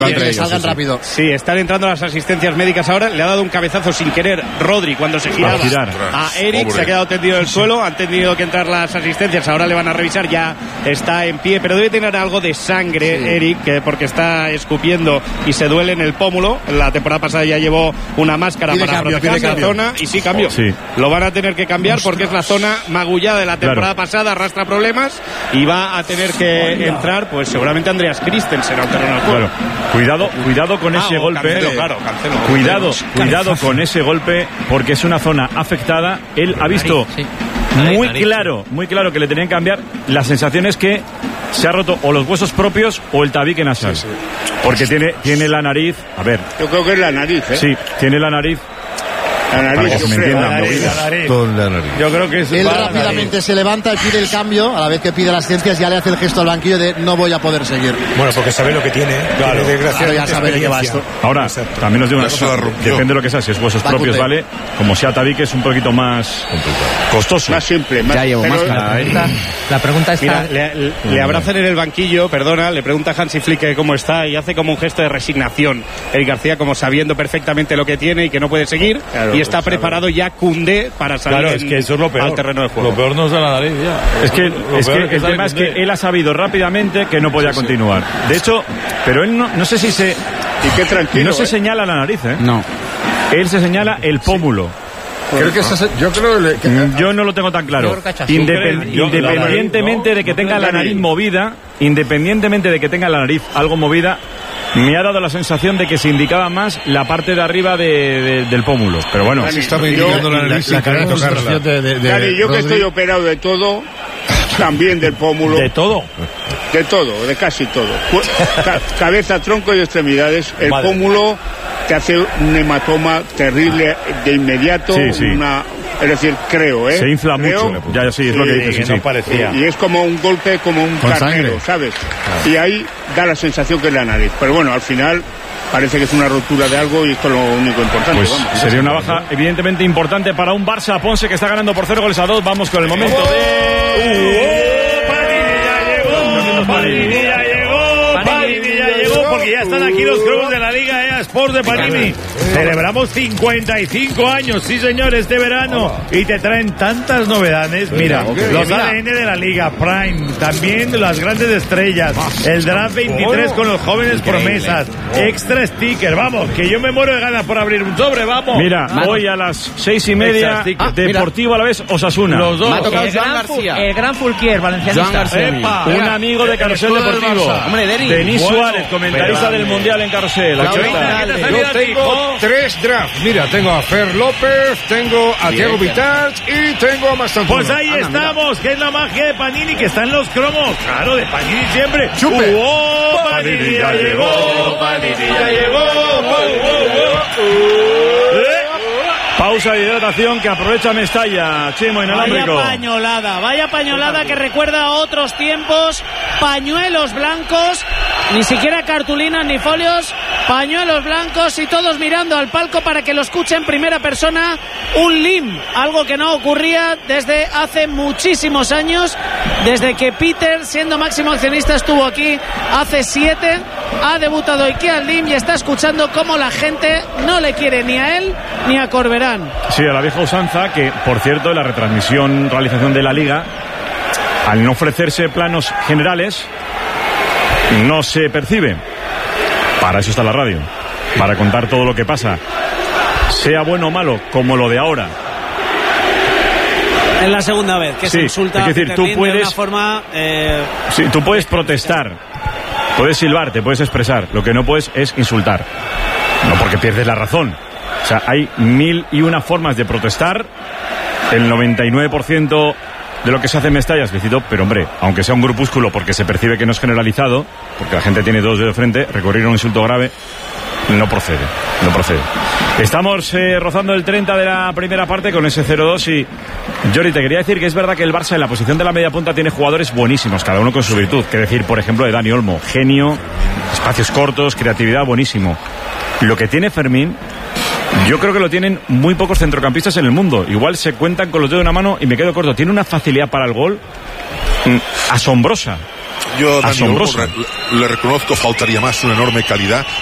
Que salgan rápido. Sí, están entrando las asistencias médicas ahora. Le ha dado un cabezazo sin querer Rodri cuando se giraba a Eric. Se ha quedado tendido en el suelo. Han tenido que entrar las asistencias. Ahora le van a revisar. Ya está en pie, pero debe tener algo de sangre, Eric, porque está escupiendo y se duele en el pómulo. La temporada pasada ya llevó una máscara para proteger esa zona. Y sí, cambio. Sí. Lo van a tener que cambiar porque es la zona magullada de la temporada pasada. Arrastra problemas y va a tener que entrar, pues seguramente Andreas Christensen al terreno del juego. Cuidado con ese golpe. Cancelo. Cuidado con ese golpe, porque es una zona afectada. Él ha visto muy claro que le tenían que cambiar. La sensación es que se ha roto o los huesos propios o el tabique nasal. Sí. Porque tiene la nariz. A ver. Yo creo que es la nariz, ¿eh? Sí, tiene la nariz. La nariz. Yo creo que él rápidamente se levanta y pide el cambio. A la vez que pide las ciencias ya le hace el gesto al banquillo de no voy a poder seguir. Bueno, porque sabe lo que tiene. Claro, ya sabe de qué va esto. Ahora, también os digo una cosa, depende de lo que sea. Si es huesos propios, vale. Como sea tabique, es un poquito más costoso. Más simple. Ya llevo máscara. La pregunta está... Mira, le abrazan en el banquillo, le pregunta a Hansi Flick cómo está y hace como un gesto de resignación. Eric García como sabiendo perfectamente lo que tiene y que no puede seguir. Y está preparado ya Koundé para salir es que eso es lo peor, al terreno de juego. Lo peor no es la nariz ya. Es que el tema es que él ha sabido rápidamente que no podía continuar. De hecho, pero él no sé si se... Y qué tranquilo. No se señala la nariz, ¿eh? No. Él se señala el pómulo. Yo no lo tengo tan claro. Independientemente de que tenga la nariz movida, algo movida, me ha dado la sensación de que se indicaba más la parte de arriba del pómulo. Pero bueno, se está indicando la nariz sin querer tocarla. Yo que estoy operado de todo, también del pómulo. ¿De todo? De todo, de casi todo. Cabeza, tronco y extremidades. El pómulo te hace un hematoma terrible de inmediato. Sí. Es decir, creo, ¿eh? Se infla mucho. Ya sí, es lo que dices. No parecía. Y es como un golpe, como un carnero, ¿sabes? Y ahí da la sensación que es la nariz. Pero bueno, al final parece que es una rotura de algo y esto es lo único importante. Pues sería una baja evidentemente importante para un Barça Ponce que está ganando por 0-2. Vamos con el momento Panini ya llegó porque ya están aquí los cromos de la Liga EA Sport de Panini. Celebramos 55 años, sí señor, este verano. Y te traen tantas novedades. Mira, los ADN de la Liga Prime, también las grandes estrellas, el Draft 23 con los jóvenes promesas, extra sticker. Vamos, que yo me muero de ganas por abrir un sobre, vamos. Mira, hoy a las 6:30, Deportivo Alavés Osasuna. Los dos. Me ha tocado Joan García. El gran Fulquier, valencianista. Un amigo de Carrusel Deportivo. Hombre, Denis Suárez, comentarista del Mundial en Carrusel. Yo tengo 3 drafts. Mira, tengo a Fer López, tengo a Thiago Vitach y tengo a Mastantuono. Pues ahí estamos, que es la magia de Panini, que está en los cromos. Claro, de Panini siempre. ¡Chupe! Panini ya llegó, Panini ya llegó. Pausa de hidratación que aprovecha Mestalla, Chimo, inalámbrico. Vaya pañolada que recuerda a otros tiempos. Pañuelos blancos, ni siquiera cartulinas ni folios, pañuelos blancos y todos mirando al palco para que lo escuche en primera persona. Un lim, algo que no ocurría desde hace muchísimos años, desde que Peter, siendo máximo accionista, estuvo aquí hace 7. Ha debutado Iker Lim y está escuchando cómo la gente no le quiere ni a él ni a Corberán. Sí, a la vieja usanza, que por cierto en la realización de la Liga, al no ofrecerse planos generales, no se percibe. Para eso está la radio, para contar todo lo que pasa, sea bueno o malo, como lo de ahora. Es la segunda vez que se insulta. Es decir, tú puedes, de una forma, sí, tú puedes protestar, puedes silbar, te puedes expresar. Lo que no puedes es insultar. No porque pierdes la razón. O sea, hay 1001 formas de protestar. El 99% de lo que se hace en Mestalla es lícito, pero hombre, aunque sea un grupúsculo, porque se percibe que no es generalizado, porque la gente tiene dos dedos de frente, recurrir a un insulto grave no procede. Estamos rozando el 30 de la primera parte con ese 0-2 y Jordi, te quería decir que es verdad que el Barça en la posición de la media punta tiene jugadores buenísimos, cada uno con su virtud. Que decir, por ejemplo, de Dani Olmo, genio, espacios cortos, creatividad, buenísimo. Lo que tiene Fermín, yo creo que lo tienen muy pocos centrocampistas en el mundo. Igual se cuentan con los dedos de una mano y me quedo corto. Tiene una facilidad para el gol asombrosa. yo a Dani asombrosa. Olmo le reconozco, faltaría más, una enorme calidad,